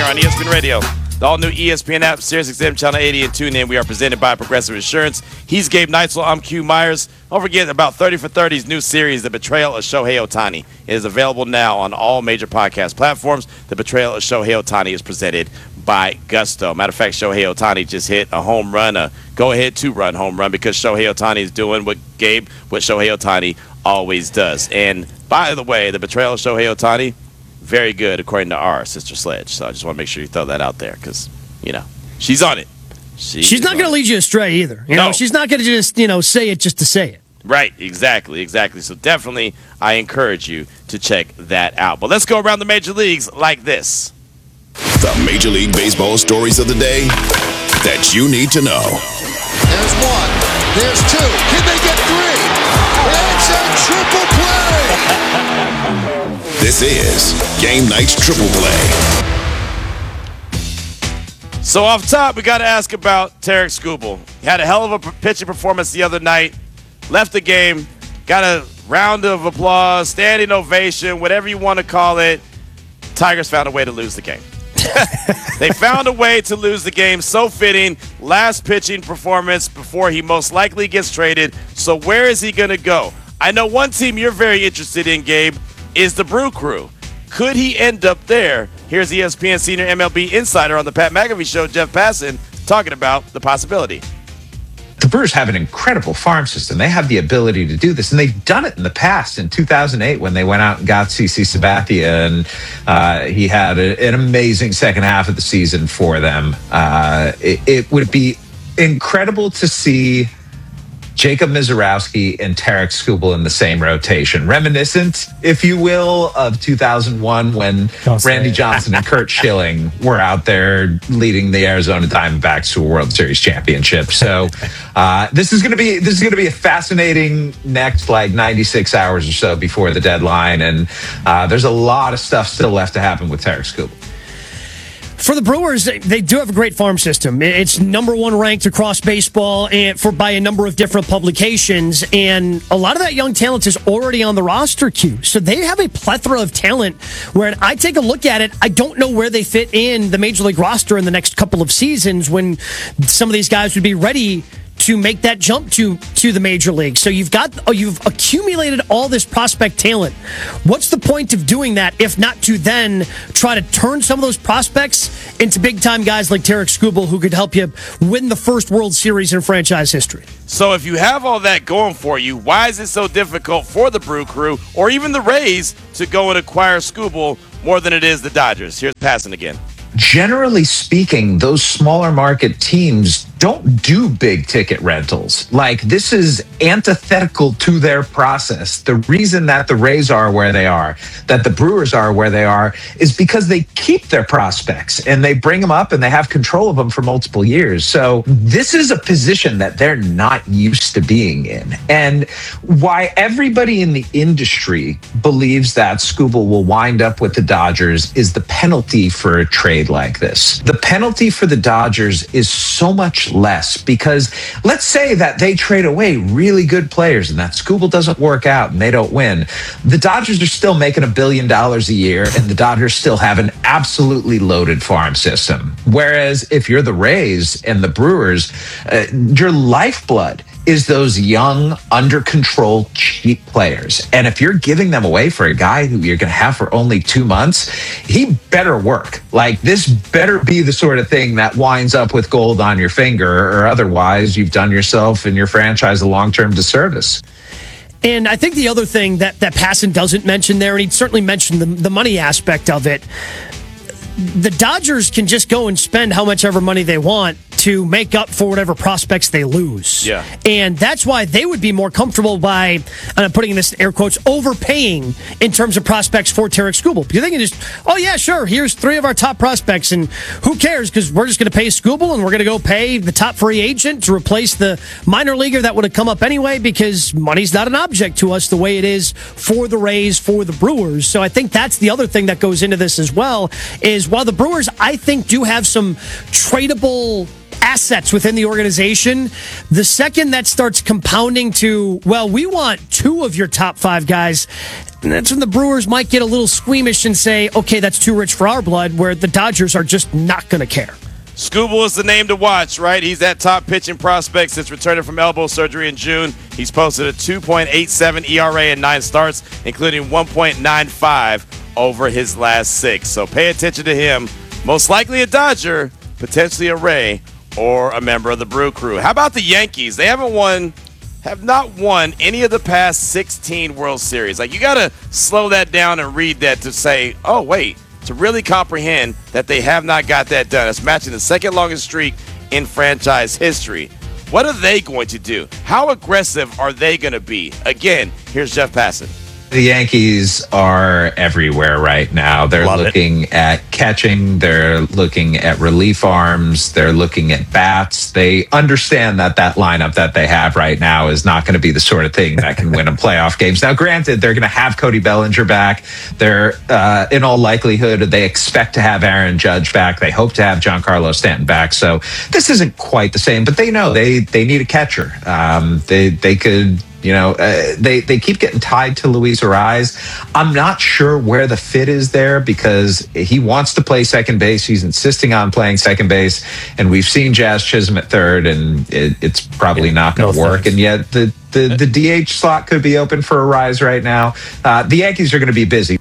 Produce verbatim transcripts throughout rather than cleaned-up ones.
here on E S P N Radio. The all-new E S P N app, SiriusXM Channel eighty, and TuneIn. We are presented by Progressive Insurance. He's Gabe Neitzel. I'm Q Myers. Don't forget about thirty for thirty's new series, The Betrayal of Shohei Ohtani. It is available now on all major podcast platforms. The Betrayal of Shohei Ohtani is presented by Gusto. Matter of fact, Shohei Ohtani just hit a home run, a go-ahead two-run home run, because Shohei Ohtani is doing what Gabe, what Shohei Ohtani always does. And by the way, The Betrayal of Shohei Ohtani, very good according to our sister Sledge. So I just want to make sure you throw that out there because, you know, she's on it. She she's not going to lead you astray either. You no. know, she's not going to just, you know, say it just to say it. Right, exactly, exactly. So definitely I encourage you to check that out. But let's go around the major leagues like this. The Major League Baseball stories of the day that you need to know. There's one. There's two. Can they get three? It's a triple play. This is Game Night's Triple Play. So off top, we got to ask about Tarik Skubal. He had a hell of a pitching performance the other night. Left the game, got a round of applause, standing ovation, whatever you want to call it. Tigers found a way to lose the game. They found a way to lose the game. So fitting. Last pitching performance before he most likely gets traded. So where is he going to go? I know one team you're very interested in, Gabe, is the Brew Crew. Could he end up there? Here's E S P N senior M L B insider on the Pat McAfee Show, Jeff Passan, talking about the possibility. The Brewers have an incredible farm system. They have the ability to do this, and they've done it in the past. In two thousand eight, when they went out and got CeCe Sabathia, and uh, he had a, an amazing second half of the season for them. Uh, it, it would be incredible to see Jacob Misiorowski and Tarik Skubal in the same rotation. Reminiscent, if you will, of two thousand one when Randy Johnson and Curt Schilling were out there leading the Arizona Diamondbacks to a World Series championship. So uh, this is going to be this is going to be a fascinating next like ninety-six hours or so before the deadline, and uh, there's a lot of stuff still left to happen with Tarik Skubal. For the Brewers, they do have a great farm system. It's number one ranked across baseball and for by a number of different publications. And a lot of that young talent is already on the roster queue. So they have a plethora of talent where I take a look at it, I don't know where they fit in the Major League roster in the next couple of seasons when some of these guys would be ready to make that jump to to the major league. So you've got oh, you've accumulated all this prospect talent. What's the point of doing that if not to then try to turn some of those prospects into big time guys like Tarik Skubal who could help you win the first World Series in franchise history? So if you have all that going for you, why is it so difficult for the Brew Crew or even the Rays to go and acquire Skubal more than it is the Dodgers? Here's Passan again. Generally speaking, those smaller market teams don't do big ticket rentals. Like, this is antithetical to their process. The reason that the Rays are where they are, that the Brewers are where they are, is because they keep their prospects and they bring them up and they have control of them for multiple years. So this is a position that they're not used to being in. And why everybody in the industry believes that Skubal will wind up with the Dodgers is the penalty for a trade like this. The penalty for the Dodgers is so much less because let's say that they trade away really good players and that Skubal doesn't work out and they don't win. The Dodgers are still making a billion dollars a year and the Dodgers still have an absolutely loaded farm system. Whereas if you're the Rays and the Brewers, uh, your lifeblood is those young, under control, cheap players. And if you're giving them away for a guy who you're going to have for only two months, he better work. Like, this better be the sort of thing that winds up with gold on your finger, or otherwise you've done yourself and your franchise a long-term disservice. And I think the other thing that, that Passan doesn't mention there, and he'd certainly mention the, the money aspect of it, the Dodgers can just go and spend how much ever money they want to make up for whatever prospects they lose. Yeah. And that's why they would be more comfortable by, and I'm putting this in air quotes, overpaying in terms of prospects for Tarik Skubal. Because they can just, oh yeah, sure, here's three of our top prospects, and who cares, because we're just going to pay Skubal, and we're going to go pay the top free agent to replace the minor leaguer that would have come up anyway, because money's not an object to us the way it is for the Rays, for the Brewers. So I think that's the other thing that goes into this as well, is while the Brewers, I think, do have some tradable assets within the organization. The second that starts compounding to, well, we want two of your top five guys, and that's when the Brewers might get a little squeamish and say, okay, that's too rich for our blood, where the Dodgers are just not going to care. Skubal is the name to watch, right? He's that top pitching prospect since returning from elbow surgery in June. He's posted a two point eight seven E R A in nine starts, including one point nine five over his last six. So pay attention to him. Most likely a Dodger, potentially a Ray, or a member of the Brew Crew. How about the Yankees? They haven't won, have not won any of the past sixteen World Series. Like, you got to slow that down and read that to say, oh, wait. To really comprehend that they have not got that done. It's matching the second longest streak in franchise history. What are they going to do? How aggressive are they going to be? Again, here's Jeff Passan. The Yankees are everywhere right now. They're Love looking it. at catching. They're looking at relief arms. They're looking at bats. They understand that that lineup that they have right now is not going to be the sort of thing that can win them playoff games. Now, granted, they're going to have Cody Bellinger back. They're, uh, in all likelihood, they expect to have Aaron Judge back. They hope to have Giancarlo Stanton back. So this isn't quite the same, but they know they, they need a catcher. Um, they, they could... You know, uh, they, they keep getting tied to Luis Arraez. I'm not sure where the fit is there because he wants to play second base. He's insisting on playing second base. And we've seen Jazz Chisholm at third, and it, it's probably yeah, not going to no work. Thanks. And yet the, the, the D H slot could be open for Arraez right now. Uh, the Yankees are going to be busy.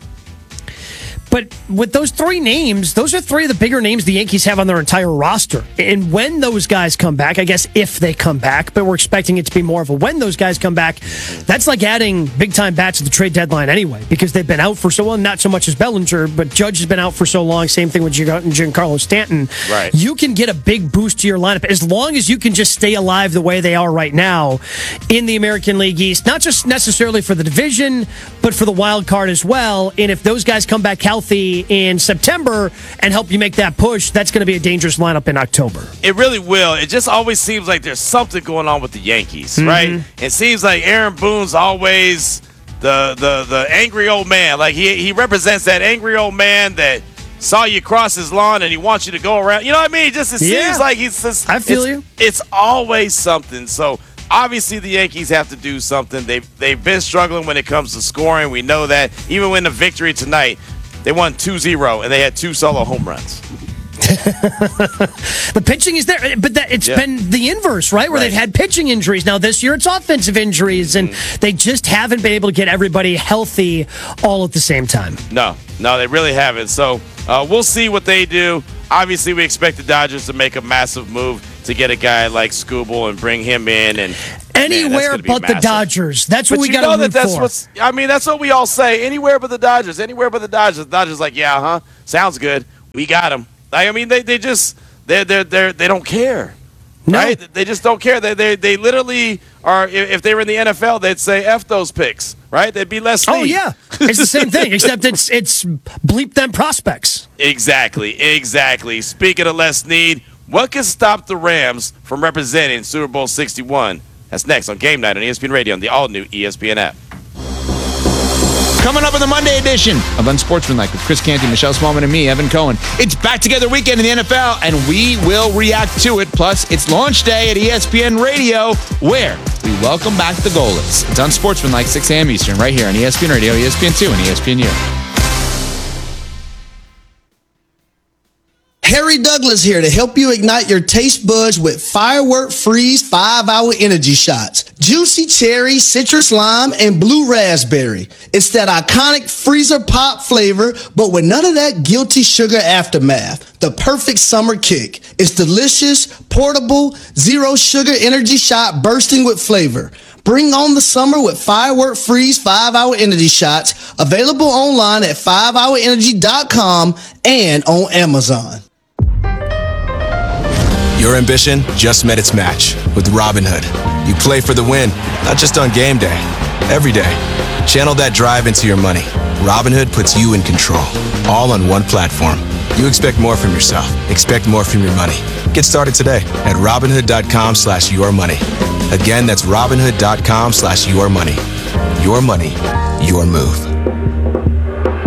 But with those three names, those are three of the bigger names the Yankees have on their entire roster. And when those guys come back, I guess if they come back, but we're expecting it to be more of a when those guys come back, that's like adding big-time bats at the trade deadline anyway, because they've been out for so long, not so much as Bellinger, but Judge has been out for so long, same thing with Giancarlo Stanton. Right. You can get a big boost to your lineup as long as you can just stay alive the way they are right now in the American League East, not just necessarily for the division, but for the wild card as well. And if those guys come back healthy in September and help you make that push, that's going to be a dangerous lineup in October. It really will. It just always seems like there's something going on with the Yankees, mm-hmm. right? It seems like Aaron Boone's always the the the angry old man. Like he he represents that angry old man that saw you cross his lawn and he wants you to go around. You know what I mean? Just it yeah. seems like he's just, I feel it's, you. It's always something. So obviously the Yankees have to do something. They've they've been struggling when it comes to scoring. We know that. Even when the victory tonight, they won two zero, and they had two solo home runs. The pitching is there, but that, it's yeah. been the inverse, right? Where right. they've had pitching injuries. Now this year it's offensive injuries, and mm. they just haven't been able to get everybody healthy all at the same time. No, no, they really haven't. So uh, we'll see what they do. Obviously, we expect the Dodgers to make a massive move to get a guy like Skubal and bring him in. And anywhere man, but the Dodgers. That's what but we got to root that that's for. What's, I mean, that's what we all say. Anywhere but the Dodgers. Anywhere but the Dodgers. The Dodgers like, yeah, huh? Sounds good. We got him. Like, I mean, they they just they they they they don't care, no. right? They just don't care. They they they literally are. If they were in the N F L, they'd say F those picks, right? They'd be less. Oh yeah, it's the same thing, except it's it's bleep them prospects. Exactly, exactly. Speaking of less need, what can stop the Rams from representing Super Bowl sixty-one? That's next on Game Night on E S P N Radio on the all-new E S P N app. Coming up in the Monday edition of Unsportsmanlike with Chris Canty, Michelle Smallman, and me, Evan Cohen. It's back together weekend in the N F L, and we will react to it. Plus, it's launch day at E S P N Radio, where we welcome back the goalless. It's Unsportsmanlike, six a.m. Eastern, right here on E S P N Radio, E S P N two, and E S P N U. Harry Douglas here to help you ignite your taste buds with Firework Freeze five hour Energy Shots. Juicy cherry, citrus lime, and blue raspberry. It's that iconic freezer pop flavor, but with none of that guilty sugar aftermath. The perfect summer kick. It's delicious, portable, zero sugar energy shot bursting with flavor. Bring on the summer with Firework Freeze five hour Energy Shots. Available online at five hour energy dot com and on Amazon. Your ambition just met its match with Robinhood. You play for the win, not just on game day, every day. Channel that drive into your money. Robinhood puts you in control, all on one platform. You expect more from yourself. Expect more from your money. Get started today at Robinhood.com slash your money. Again, that's Robinhood.com slash your money. Your money, your move.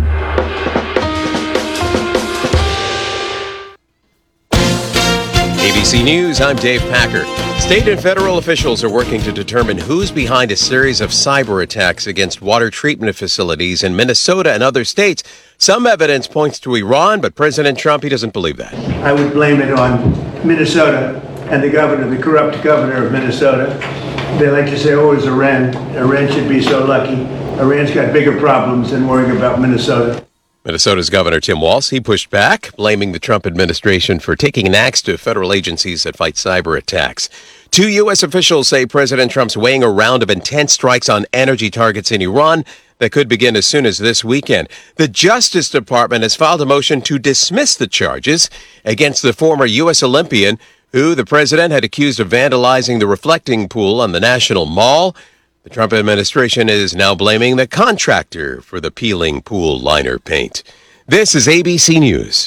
A B C News, I'm Dave Packer. State and federal officials are working to determine who's behind a series of cyber attacks against water treatment facilities in Minnesota and other states. Some evidence points to Iran, but President Trump, he doesn't believe that. I would blame it on Minnesota and the governor, the corrupt governor of Minnesota. They like to say, oh, it's Iran. Iran should be so lucky. Iran's got bigger problems than worrying about Minnesota. Minnesota's Governor Tim Walz, he pushed back, blaming the Trump administration for taking an axe to federal agencies that fight cyber attacks. Two U S officials say President Trump's weighing a round of intense strikes on energy targets in Iran that could begin as soon as this weekend. The Justice Department has filed a motion to dismiss the charges against the former U S Olympian, who the president had accused of vandalizing the reflecting pool on the National Mall. The Trump administration is now blaming the contractor for the peeling pool liner paint. This is A B C News.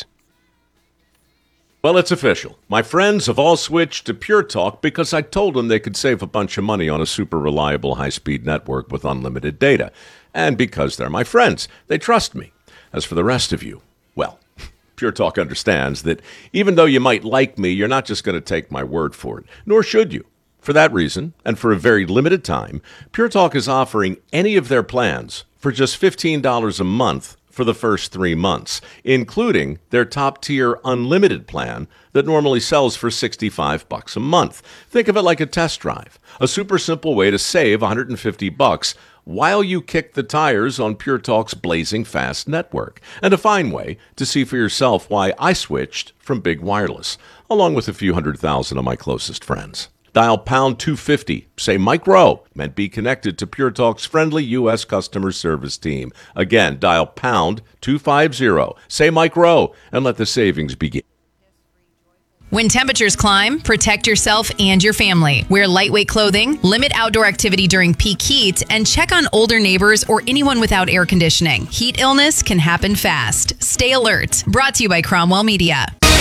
Well, it's official. My friends have all switched to Pure Talk because I told them they could save a bunch of money on a super reliable high-speed network with unlimited data. And because they're my friends, they trust me. As for the rest of you, well, Pure Talk understands that even though you might like me, you're not just going to take my word for it, nor should you. For that reason, and for a very limited time, Pure Talk is offering any of their plans for just fifteen dollars a month for the first three months, including their top-tier unlimited plan that normally sells for sixty-five bucks a month. Think of it like a test drive, a super simple way to save one hundred fifty bucks while you kick the tires on Pure Talk's blazing fast network, and a fine way to see for yourself why I switched from Big Wireless, along with a few hundred thousand of my closest friends. Dial pound two fifty, say Mike Rowe, and be connected to Pure Talk's friendly U S customer service team. Again, dial pound two fifty, say Mike Rowe, and let the savings begin. When temperatures climb, protect yourself and your family. Wear lightweight clothing, limit outdoor activity during peak heat, and check on older neighbors or anyone without air conditioning. Heat illness can happen fast. Stay alert. Brought to you by Cromwell Media.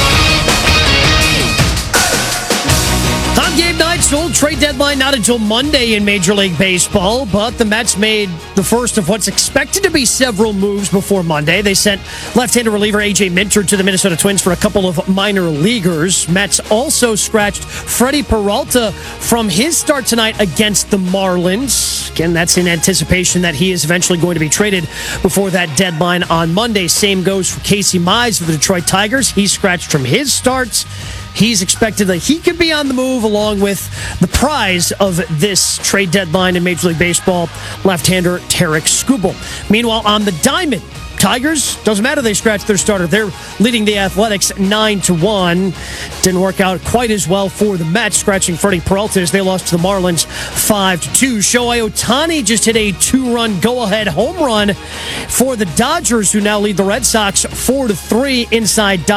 On game night, so trade deadline not until Monday in Major League Baseball, but the Mets made the first of what's expected to be several moves before Monday. They sent left-handed reliever A J Minter to the Minnesota Twins for a couple of minor leaguers. Mets also scratched Freddie Peralta from his start tonight against the Marlins. Again, that's in anticipation that he is eventually going to be traded before that deadline on Monday. Same goes for Casey Mize for the Detroit Tigers. He's scratched from his starts. He's expected that he could be on the move along with the prize of this trade deadline in Major League Baseball, left-hander Tarik Skubal. Meanwhile, on the diamond, Tigers, doesn't matter they scratched their starter. They're leading the Athletics nine to one. Didn't work out quite as well for the Mets, scratching Freddie Peralta as they lost to the Marlins five to two. Shohei Ohtani just hit a two-run go-ahead home run for the Dodgers, who now lead the Red Sox four to three inside Dodgers.